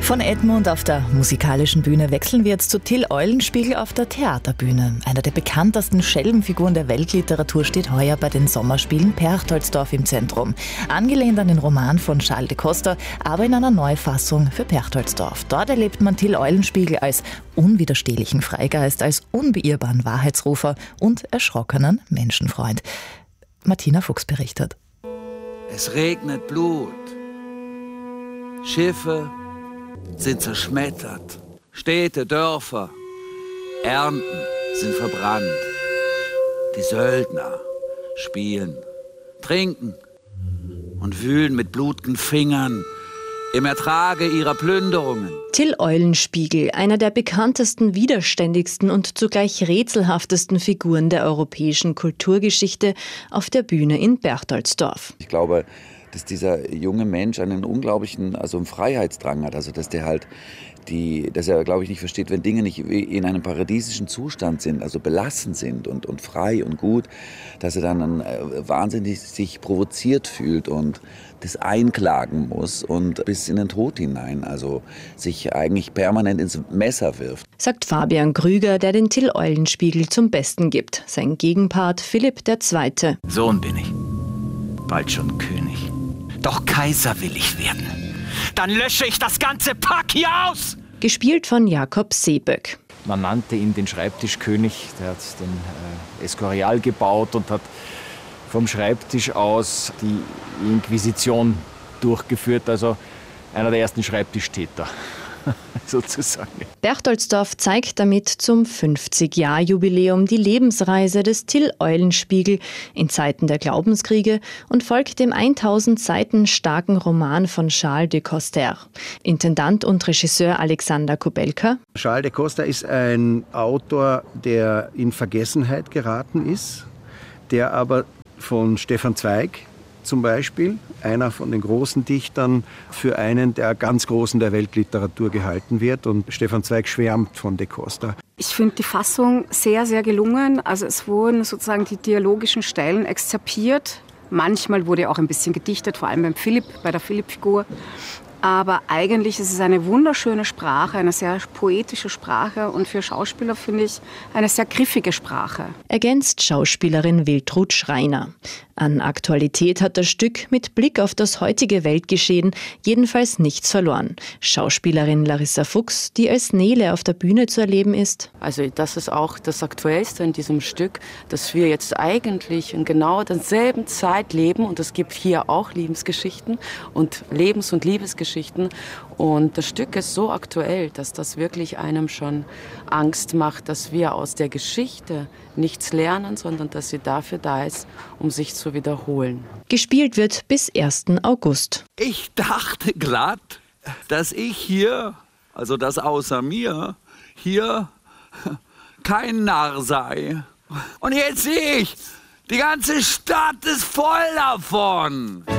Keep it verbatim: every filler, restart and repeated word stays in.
Von Edmund auf der musikalischen Bühne wechseln wir jetzt zu Till Eulenspiegel auf der Theaterbühne. Einer der bekanntesten Schelmenfiguren der Weltliteratur steht heuer bei den Sommerspielen Perchtoldsdorf im Zentrum. Angelehnt an den Roman von Charles de Costa, aber in einer Neufassung für Perchtoldsdorf. Dort erlebt man Till Eulenspiegel als unwiderstehlichen Freigeist, als unbeirrbaren Wahrheitsrufer und erschrockenen Menschenfreund. Martina Fuchs berichtet. Es regnet Blut. Schiffe sind zerschmettert. Städte, Dörfer, Ernten sind verbrannt. Die Söldner spielen, trinken und wühlen mit blutigen Fingern im Ertrage ihrer Plünderungen. Till Eulenspiegel, einer der bekanntesten, widerständigsten und zugleich rätselhaftesten Figuren der europäischen Kulturgeschichte auf der Bühne in Perchtoldsdorf. Ich glaube, dass dieser junge Mensch einen unglaublichen, also einen Freiheitsdrang hat, also dass der halt die, dass er, glaube ich, nicht versteht, wenn Dinge nicht in einem paradiesischen Zustand sind, also belassen sind und, und frei und gut, dass er dann äh, wahnsinnig sich provoziert fühlt und das einklagen muss und bis in den Tod hinein, also sich eigentlich permanent ins Messer wirft. Sagt Fabian Krüger, der den Till Eulenspiegel zum Besten gibt. Sein Gegenpart Philipp der Zweite. Sohn bin ich, bald schon König. Doch Kaiser will ich werden. Dann lösche ich das ganze Pack hier aus! Gespielt von Jakob Seeböck. Man nannte ihn den Schreibtischkönig. Der hat den äh, Escorial gebaut und hat vom Schreibtisch aus die Inquisition durchgeführt. Also einer der ersten Schreibtischtäter. Sozusagen. Perchtoldsdorf zeigt damit zum fünfzig-Jahr-Jubiläum die Lebensreise des Till Eulenspiegel in Zeiten der Glaubenskriege und folgt dem tausend Seiten starken Roman von Charles de Costa. Intendant und Regisseur Alexander Kubelka. Charles de Costa ist ein Autor, der in Vergessenheit geraten ist, der aber von Stefan Zweig zum Beispiel, einer von den großen Dichtern, für einen der ganz Großen der Weltliteratur gehalten wird. Und Stefan Zweig schwärmt von de Costa. Ich finde die Fassung sehr, sehr gelungen. Also es wurden sozusagen die dialogischen Stellen exzerpiert. Manchmal wurde auch ein bisschen gedichtet, vor allem beim Philipp, bei der Philipp-Figur. Aber eigentlich ist es eine wunderschöne Sprache, eine sehr poetische Sprache und für Schauspieler finde ich eine sehr griffige Sprache. Ergänzt Schauspielerin Wiltrud Schreiner. An Aktualität hat das Stück mit Blick auf das heutige Weltgeschehen jedenfalls nichts verloren. Schauspielerin Larissa Fuchs, die als Nele auf der Bühne zu erleben ist. Also das ist auch das Aktuellste in diesem Stück, dass wir jetzt eigentlich in genau derselben Zeit leben und es gibt hier auch Lebensgeschichten und Lebens- und Liebesgeschichten und das Stück ist so aktuell, dass das wirklich einem schon Angst macht, dass wir aus der Geschichte nichts lernen, sondern dass sie dafür da ist, um sich zu wiederholen. Gespielt wird bis ersten August. Ich dachte glatt, dass ich hier, also das außer mir, hier kein Narr sei. Und jetzt sehe ich, die ganze Stadt ist voll davon.